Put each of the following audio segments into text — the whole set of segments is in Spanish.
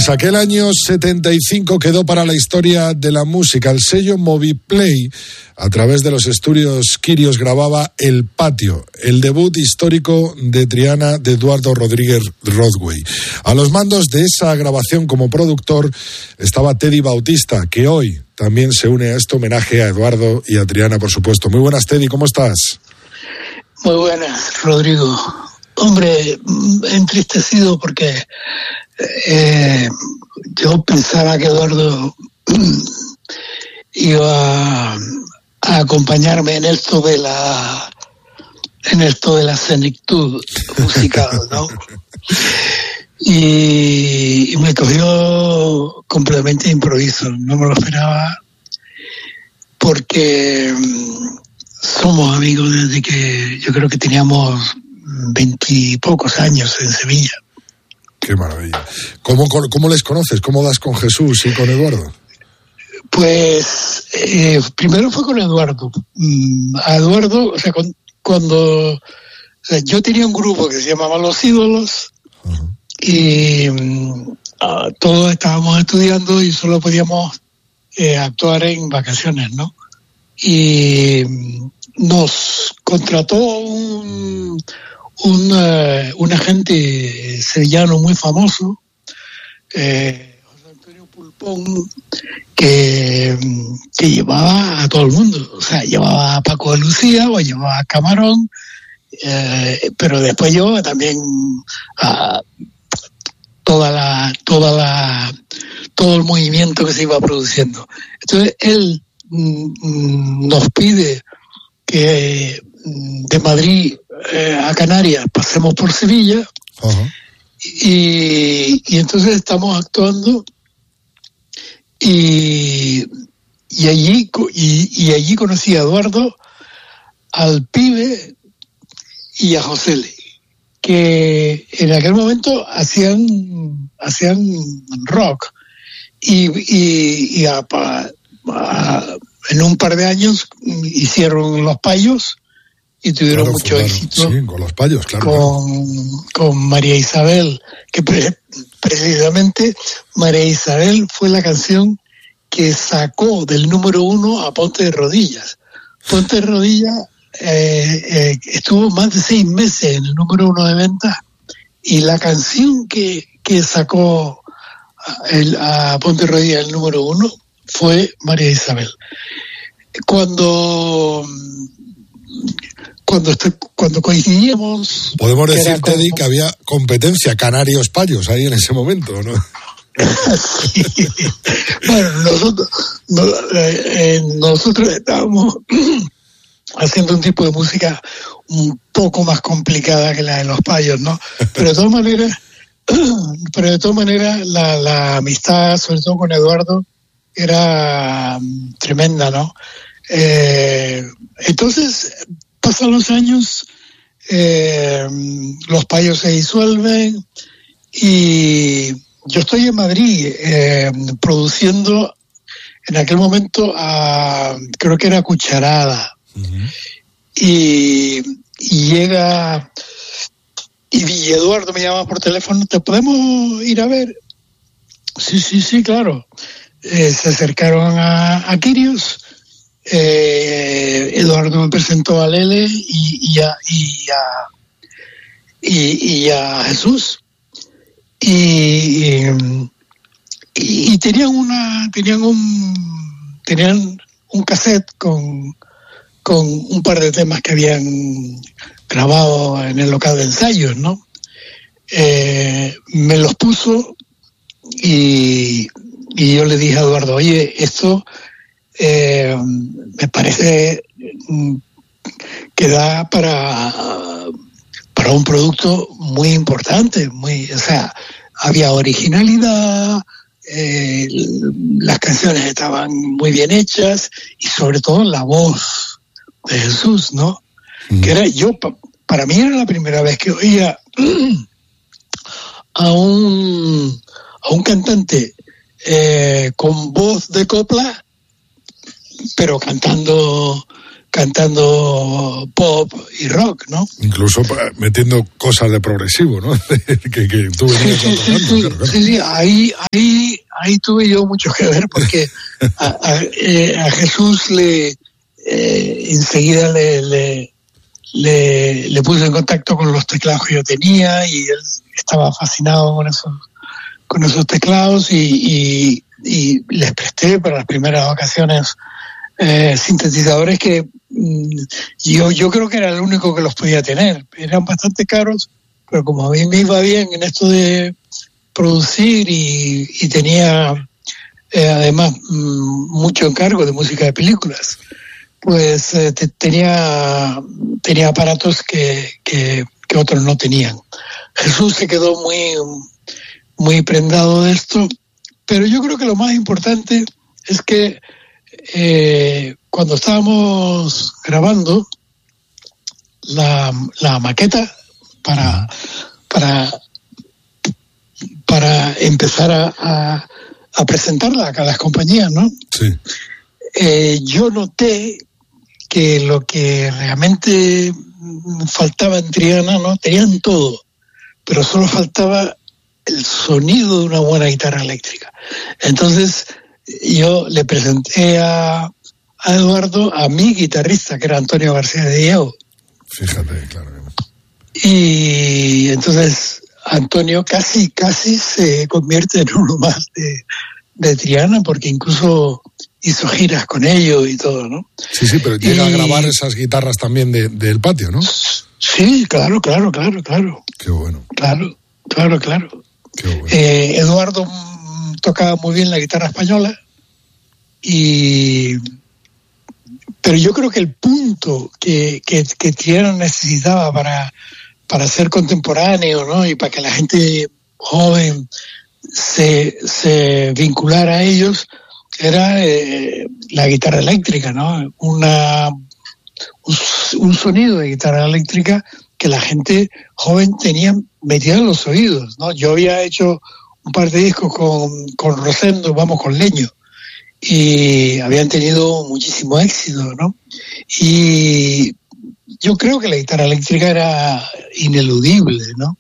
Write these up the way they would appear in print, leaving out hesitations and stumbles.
Pues aquel año 75 quedó para la historia de la música. El sello Moviplay, a través de los estudios Quirios, grababa El Patio, el debut histórico de Triana de Eduardo Rodríguez Rodway. A los mandos de esa grabación como productor estaba Teddy Bautista, que hoy también se une a este homenaje a Eduardo y a Triana, por supuesto. Muy buenas, Teddy, ¿cómo estás? Muy buenas, Rodrigo. Hombre, entristecido porque yo pensaba que Eduardo iba a acompañarme en esto de la senectud musical, ¿no? Y me cogió completamente de improviso, no me lo esperaba, porque somos amigos desde que yo creo que teníamos 20 y pocos años en Sevilla. Qué maravilla. ¿Cómo les conoces? ¿Cómo das con Jesús y con Eduardo? Pues primero fue con Eduardo. A Eduardo, o sea, cuando yo tenía un grupo que se llamaba Los Ídolos, uh-huh, y todos estábamos estudiando y solo podíamos actuar en vacaciones, ¿no? Y nos contrató un agente sevillano muy famoso, José Antonio Pulpón, que llevaba a todo el mundo. O sea, llevaba a Paco de Lucía o llevaba a Camarón, pero después yo también a todo el movimiento que se iba produciendo. Entonces él nos pide que de Madrid a Canarias pasemos por Sevilla. Uh-huh. Y entonces estamos actuando y allí conocí a Eduardo, al pibe y a José, que en aquel momento hacían rock y en un par de años hicieron Los Payos y tuvieron mucho éxito. Sí, con Los Payos, claro. Con María Isabel, que precisamente María Isabel fue la canción que sacó del número 1 a Ponte de Rodillas. Ponte de Rodillas estuvo más de 6 meses en el número 1 de ventas, y la canción que sacó a Ponte de Rodillas el número 1 fue María Isabel. Cuando coincidíamos... Podemos decir, Teddy, que había competencia Canarios-Payos ahí en ese momento, ¿no? Sí. Bueno, nosotros estábamos haciendo un tipo de música un poco más complicada que la de Los Payos, ¿no? Pero de todas maneras la amistad, sobre todo con Eduardo, era tremenda, ¿no? Entonces, pasan los años, Los Payos se disuelven y yo estoy en Madrid produciendo en aquel momento creo que era Cucharada. Uh-huh. Y llega y Eduardo me llama por teléfono: ¿te podemos ir a ver? Sí, claro. Se acercaron a Quirios. Eduardo me presentó a Lele y a Jesús, y tenían un cassette con un par de temas que habían grabado en el local de ensayos, ¿no? Me los puso y yo le dije a Eduardo: oye, esto me parece que da para un producto muy importante, o sea, había originalidad, las canciones estaban muy bien hechas y sobre todo la voz de Jesús, ¿no? Que era, para mí era la primera vez que oía a un cantante con voz de copla pero cantando pop y rock, ¿no? Incluso metiendo cosas de progresivo, ¿no? que tú venías tocando, claro. Sí, ahí tuve yo mucho que ver, porque a Jesús enseguida le puse en contacto con los teclados que yo tenía, y él estaba fascinado con esos teclados, y les presté para las primeras ocasiones sintetizadores que yo creo que era el único que los podía tener. Eran bastante caros, pero como a mí me iba bien en esto de producir y tenía además mucho encargo de música de películas, pues tenía aparatos que otros no tenían. Jesús se quedó muy prendado de esto, pero yo creo que lo más importante es que cuando estábamos grabando la maqueta para empezar a presentarla a las compañías, ¿no? Sí. Yo noté que lo que realmente faltaba en Triana, ¿no? Tenían todo, pero solo faltaba el sonido de una buena guitarra eléctrica. Entonces yo le presenté a Eduardo a mi guitarrista, que era Antonio García de Diego. Fíjate, claro. Y entonces Antonio casi se convierte en uno más de Triana, porque incluso hizo giras con ellos y todo, ¿no? Sí, pero llega a grabar esas guitarras también del patio, ¿no? Sí, claro. Qué bueno. Claro. Qué bueno. Eduardo tocaba muy bien la guitarra española, pero yo creo que el punto que Triana necesitaba para ser contemporáneo, ¿no? Y para que la gente joven se vinculara a ellos, era la guitarra eléctrica, ¿no? Un sonido de guitarra eléctrica que la gente joven tenía metida en los oídos, ¿no? Yo había hecho un par de discos con Rosendo, Vamos con Leño, y habían tenido muchísimo éxito, ¿no? Y yo creo que la guitarra eléctrica era ineludible, ¿no?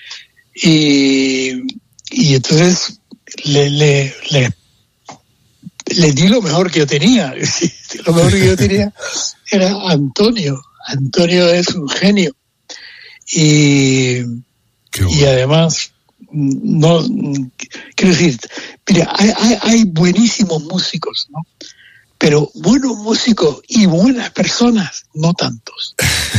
Y entonces le di lo mejor que yo tenía. Lo mejor que yo tenía era Antonio. Antonio es un genio. Y además, no quiero decir, mira, hay buenísimos músicos, ¿no? Pero buenos músicos y buenas personas, no tantos.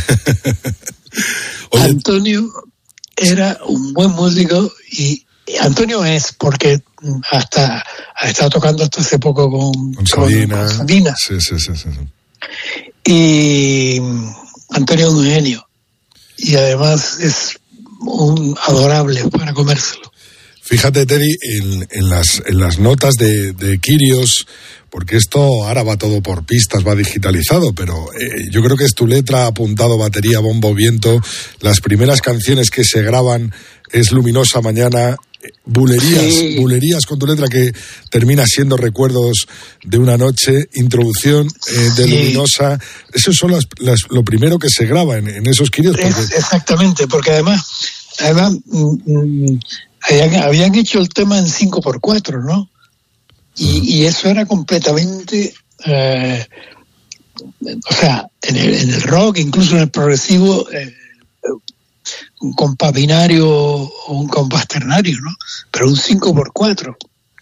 Antonio era un buen músico, y Antonio es, porque hasta ha estado tocando hasta hace poco con Sabina. Sí. Y Antonio es un genio, y además es un adorable para comérselo. Fíjate, Teddy, en las notas de Kyrios, porque esto ahora va todo por pistas, va digitalizado, pero yo creo que es tu letra, apuntado, batería, bombo, viento. Las primeras canciones que se graban es Luminosa Mañana, bulerías con tu letra, que termina siendo Recuerdos de una noche, introducción de Luminosa. Eso son lo primero que se graba en esos Kyrios. Exactamente, porque además habían hecho el tema en 5x4, ¿no? Y eso era completamente, o sea, en el rock, incluso en el progresivo, un compás binario o un compás ternario, ¿no? Pero un 5x4.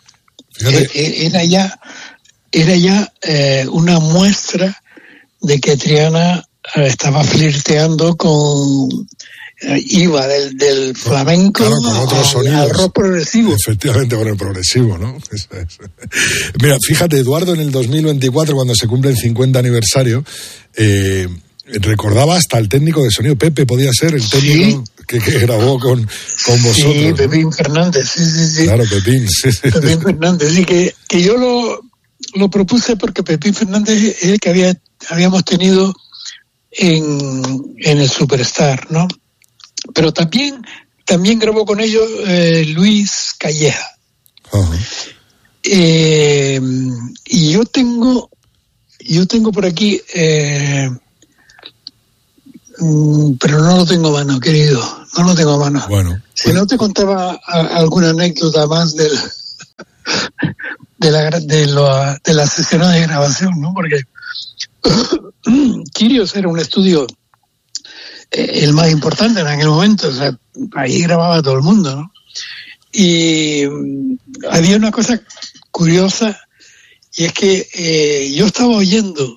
Era ya una muestra de que Triana estaba flirteando con... iba del flamenco, claro, con otros sonidos, al rock progresivo. Efectivamente, con el progresivo, ¿no? Mira, fíjate, Eduardo, en el 2024, cuando se cumple el 50 aniversario, recordaba hasta el técnico de sonido. Pepe podía ser el técnico que grabó con vosotros. Sí, Pepín Fernández, sí. Claro, Pepín, sí. Pepín Fernández, y que yo lo propuse porque Pepín Fernández es el que habíamos tenido en el Superstar, ¿no? Pero también grabó con ellos Luis Calleja. Uh-huh. Y yo tengo yo tengo por aquí, pero no lo tengo a mano, querido, no lo tengo a mano. Bueno, si no te contaba alguna anécdota más de las sesiones de grabación, ¿no? Porque Quirios era un estudio el más importante en aquel momento, o sea, ahí grababa todo el mundo, ¿no? Y había una cosa curiosa, y es que yo estaba oyendo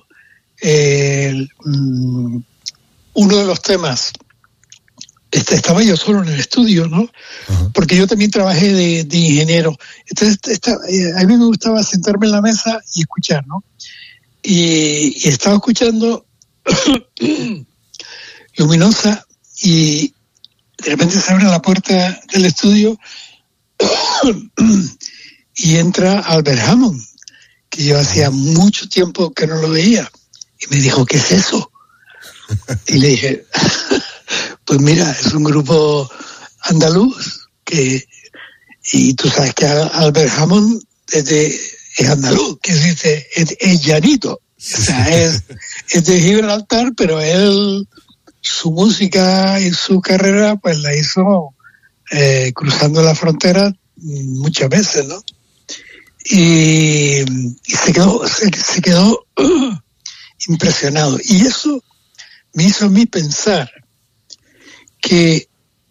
uno de los temas, estaba yo solo en el estudio, ¿no? Uh-huh. Porque yo también trabajé de ingeniero. Entonces, a mí me gustaba sentarme en la mesa y escuchar, ¿no? Y estaba escuchando Luminosa, y de repente se abre la puerta del estudio y entra Albert Hammond, que yo hacía mucho tiempo que no lo veía, y me dijo, ¿qué es eso? Y le dije, pues mira, es un grupo andaluz, y tú sabes que Albert Hammond es andaluz, que es llanito, o sea, es de Gibraltar, pero él, su música y su carrera, pues la hizo cruzando la frontera muchas veces, ¿no? Y se quedó impresionado. Y eso me hizo a mí pensar que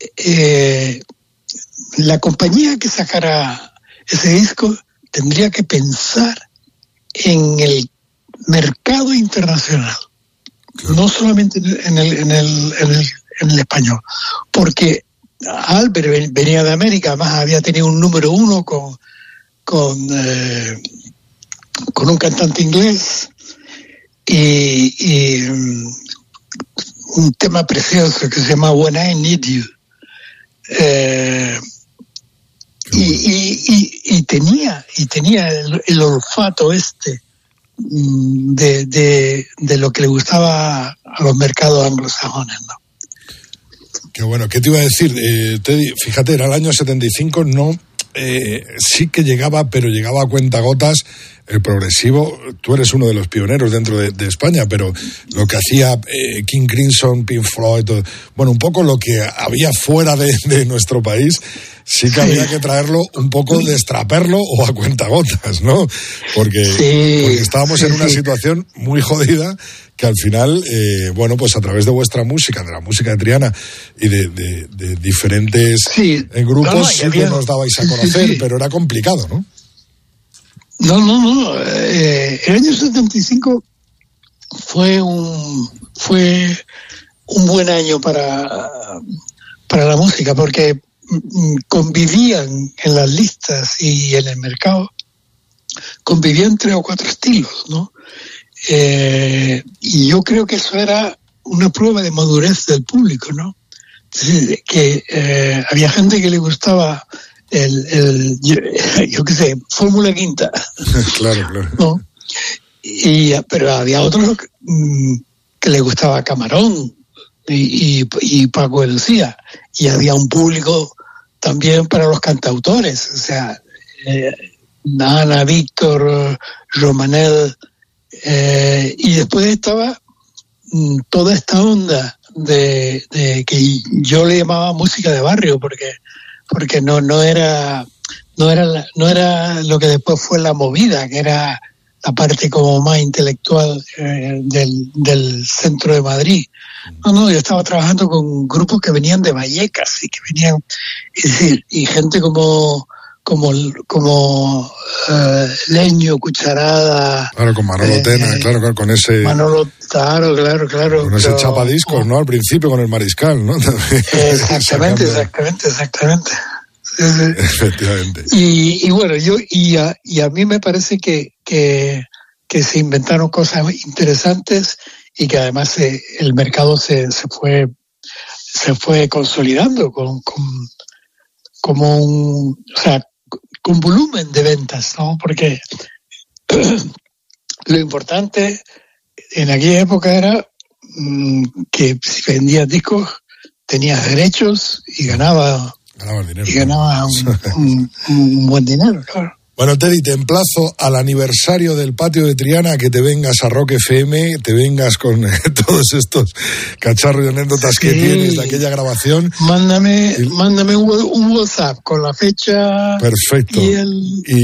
la compañía que sacara ese disco tendría que pensar en el mercado internacional, no solamente en el español, porque Albert venía de América, además había tenido un número 1 con un cantante inglés, y un tema precioso que se llama When I Need You, y tenía el olfato de lo que le gustaba a los mercados anglosajones, ¿no? Qué bueno, ¿qué te iba a decir? Teddy, fíjate, era el año 75, no, sí que llegaba, pero llegaba a cuentagotas el progresivo. Tú eres uno de los pioneros dentro de España, pero lo que hacía King Crimson, Pink Floyd, todo, bueno, un poco lo que había fuera de nuestro país, sí que había que traerlo un poco, destraperlo o a cuentagotas, ¿no? Porque estábamos en una situación muy jodida, que al final, bueno, pues a través de vuestra música, de la música de Triana y de diferentes grupos, sí que nos dabais a conocer, pero era complicado, ¿no? No. El año 75 fue un buen año para la música, porque convivían en las listas y en el mercado, convivían 3 o 4 estilos, ¿no? Y yo creo que eso era una prueba de madurez del público, ¿no? Es decir, que había gente que le gustaba yo qué sé, Fórmula Quinta. Claro. ¿No? Pero había otros que le gustaba Camarón y Paco de Lucía, y había un público también para los cantautores, o sea, Ana, Víctor, Romanel, y después estaba toda esta onda de que yo le llamaba música de barrio, porque no era lo que después fue la movida, que era la parte como más intelectual del centro de Madrid. No, yo estaba trabajando con grupos que venían de Vallecas y que venían, es decir, y gente como Leño, Cucharada. Claro, con Manolo Tena, claro, con ese. Manolo, claro. Con ese chapadiscos, ¿no? Al principio con el Mariscal, ¿no? Exactamente. Efectivamente. Y bueno, y a mí me parece que se inventaron cosas interesantes, y que además el mercado se fue consolidando como con volumen de ventas, ¿no? Porque lo importante en aquella época era que si vendías discos tenías derechos y ganabas dinero. Y ganabas un buen dinero, claro. Bueno, Teddy, te emplazo al aniversario del Patio de Triana a que te vengas a Rock FM, te vengas con todos estos cacharros y anécdotas que tienes de aquella grabación. Mándame un WhatsApp con la fecha. Perfecto. Y